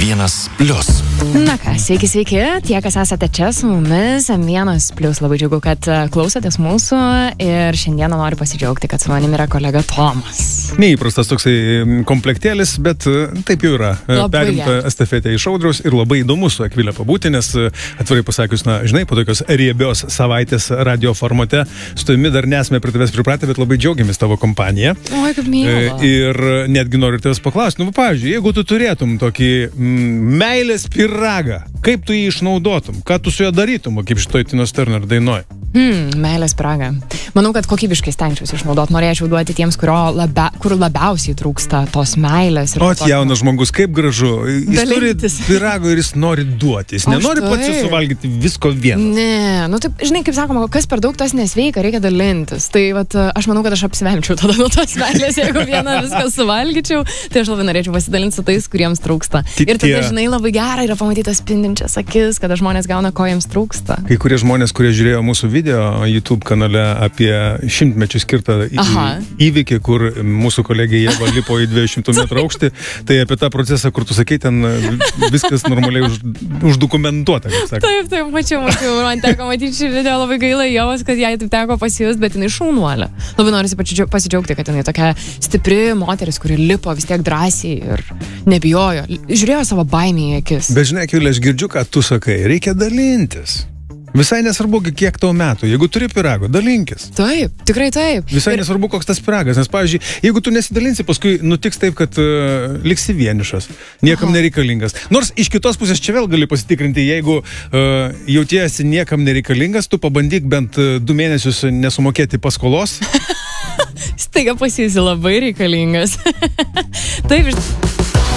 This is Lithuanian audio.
M1+. Na ką, sveiki, tie, kas esate čia su mumis, M1+. Labai džiugu, kad klausotės mūsų ir šiandieną noriu pasidžiaugti, kad su manimi yra kolega Tomas. Neįprastas toksai komplektėlis, bet taip jau yra. Perimta estafetė iš Audriaus ir labai įdomu su Akvilė pabūti, nes atvirai pasakius, na, žinai, po tokios riebios savaitės radio formate, su tavimi dar nesame prie tavęs pripratę, bet labai džiaugiamės tavo kompaniją. Oi, kaip myla. Ir netgi noriu tavęs paklausti, nu, pavyzdžiui, jeigu tu turėtum tokį meilės pyragą, kaip tu jį išnaudotum, ką tu su juo darytum, kaip šitoj Tinos Turner dainoj? Meilės pyragą. Manau, kad kokybiškai stengčiausi išnaudoti. Norėčiau duoti tiems, kur labiausiai trūksta tos meilės. O, jaunas žmogus, kaip gražu. Jis turi pyrago ir jis nori duoti. Jis nenori pats suvalgyti visko vienas. Ne, nu taip, žinai, kaip sakoma, kas per daug tas nesveika, reikia dalintis. Tai vat, aš manau, kad aš apsivelčiau tada nuo tos meilės, jeigu vieną viską suvalgyčiau, tai aš labai norėčiau pasidalinti su tais, kuriems trūksta. Ir tada, žinai, labai gera yra pamatyti tas spindinčias akis, kada žmonės gauna, ko jiems trūksta. Kai kurie žmonės, kurie žiūrėjo mūsų video YouTube kanale apie 100-mečių skirtą įvykį, kur mūsų kolegė Ieva lipo į 200 metrų aukštį, tai apie tą procesą, kur tu sakei, ten viskas normaliai uždokumentuota. Taip, mačiau, man teko matyti šį video, labai gaila Ievos, kad jai taip teko pasijust, bet jinai šaunuolė. Labai norisi pasidžiaugti, kad jinai tokia stipri moteris, kuri lipo vis tiek drąsiai ir nebijojo, žiūrėjo savo baimį į akis. Bet žinai, Akvilė, aš girdžiu, ką tu sakai, reikia dalintis. Visai nesvarbu, kiek tau metų. Jeigu turi pyrago, dalinkis. Taip, tikrai taip. Visai nesvarbu, koks tas pyragas. Nes, pavyzdžiui, jeigu tu nesidalinsi, paskui nutiks taip, kad liksi vienišas. Niekam nereikalingas. Nors iš kitos pusės čia vėl gali pasitikrinti, jeigu jautiesi niekam nereikalingas, tu pabandyk bent 2 mėnesius nesumokėti paskolos. Staiga pasijusi labai reikalingas. Taip,